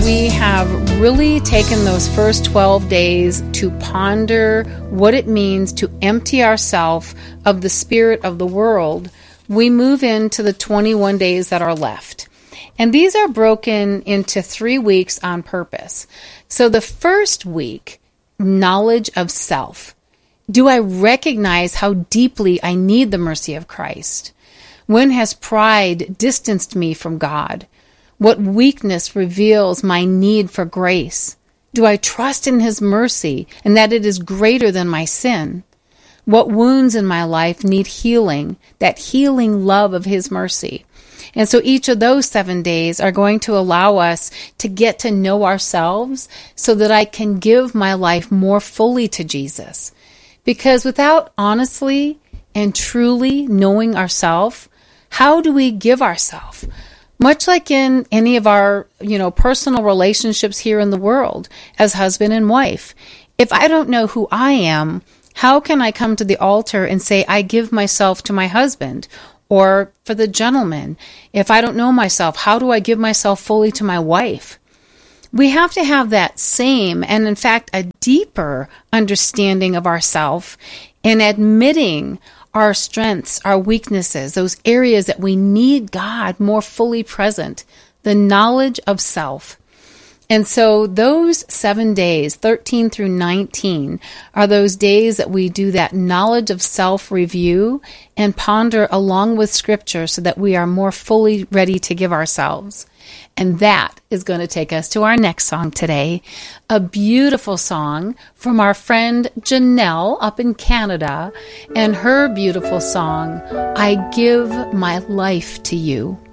we have really taken those first 12 days to ponder what it means to empty ourselves of the spirit of the world, we move into the 21 days that are left. And these are broken into 3 weeks on purpose. So the first week, knowledge of self. Do I recognize how deeply I need the mercy of Christ? When has pride distanced me from God? What weakness reveals my need for grace? Do I trust in His mercy and that it is greater than my sin? What wounds in my life need healing, that healing love of His mercy? And so each of those 7 days are going to allow us to get to know ourselves so that I can give my life more fully to Jesus. Because without honestly and truly knowing ourselves, how do we give ourselves? Much like in any of our, personal relationships here in the world as husband and wife. If I don't know who I am, how can I come to the altar and say, I give myself to my husband? Or for the gentleman, if I don't know myself, how do I give myself fully to my wife? We have to have that same, and in fact, a deeper understanding of ourself in admitting our strengths, our weaknesses, those areas that we need God more fully present, the knowledge of self. And so those 7 days, 13 through 19, are those days that we do that knowledge of self review and ponder along with Scripture so that we are more fully ready to give ourselves. And that is going to take us to our next song today, a beautiful song from our friend Janelle up in Canada, and her beautiful song, I Give My Life to You.